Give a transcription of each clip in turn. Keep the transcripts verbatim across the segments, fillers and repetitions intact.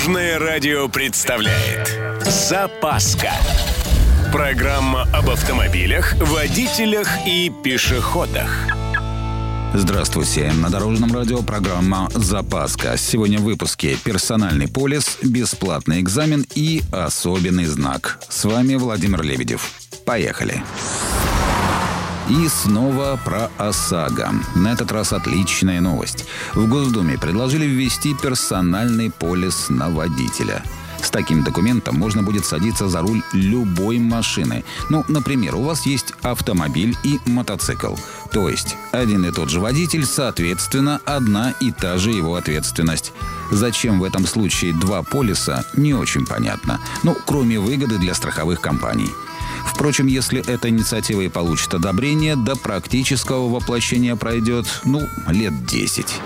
Дорожное радио представляет «Запаска». Программа об автомобилях, водителях и пешеходах. Здравствуйте. На Дорожном радио программа «Запаска». Сегодня в выпуске персональный полис, бесплатный экзамен и особенный знак. С вами Владимир Лебедев. Поехали. И снова про ОСАГО. На этот раз отличная новость. В Госдуме предложили ввести персональный полис на водителя. С таким документом можно будет садиться за руль любой машины. Ну, например, у вас есть автомобиль и мотоцикл. То есть один и тот же водитель, соответственно, одна и та же его ответственность. Зачем в этом случае два полиса, не очень понятно. Ну, кроме выгоды для страховых компаний. Впрочем, если эта инициатива и получит одобрение, до практического воплощения пройдет, ну, лет десять.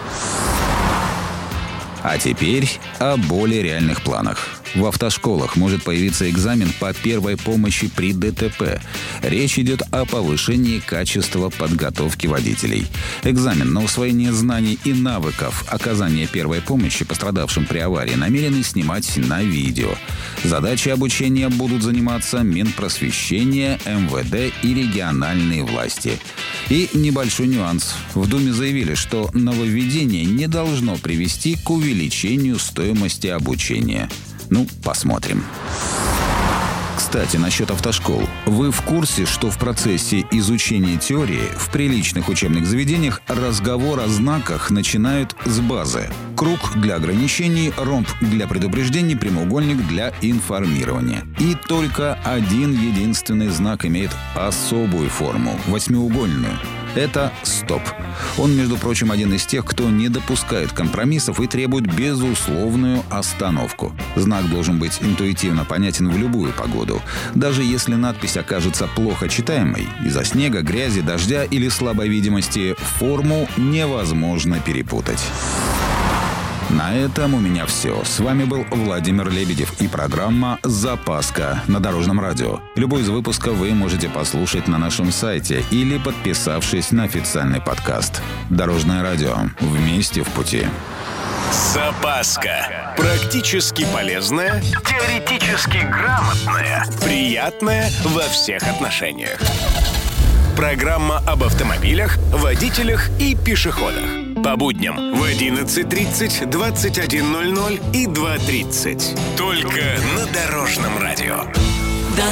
А теперь о более реальных планах. В автошколах может появиться экзамен по первой помощи при ДТП. Речь идет о повышении качества подготовки водителей. Экзамен на усвоение знаний и навыков оказания первой помощи пострадавшим при аварии намерены снимать на видео. Задачей обучения будут заниматься Минпросвещение, эм вэ дэ и региональные власти. И небольшой нюанс. В Думе заявили, что нововведение не должно привести к увеличению стоимости обучения. Ну, посмотрим. Кстати, насчет автошкол. Вы в курсе, что в процессе изучения теории в приличных учебных заведениях разговор о знаках начинают с базы? Круг для ограничений, ромб для предупреждений, прямоугольник для информирования. И только один единственный знак имеет особую форму – восьмиугольную. Это «Стоп». Он, между прочим, один из тех, кто не допускает компромиссов и требует безусловную остановку. Знак должен быть интуитивно понятен в любую погоду. Даже если надпись окажется плохо читаемой, из-за снега, грязи, дождя или слабой видимости, форму невозможно перепутать. На этом у меня все. С вами был Владимир Лебедев и программа «Запаска» на Дорожном радио. Любой из выпусков вы можете послушать на нашем сайте или подписавшись на официальный подкаст. Дорожное радио. Вместе в пути. «Запаска». Практически полезная, теоретически грамотная, приятная во всех отношениях. Программа об автомобилях, водителях и пешеходах. По будням в одиннадцать тридцать, двадцать один ноль ноль и два тридцать. Только на Дорожном радио.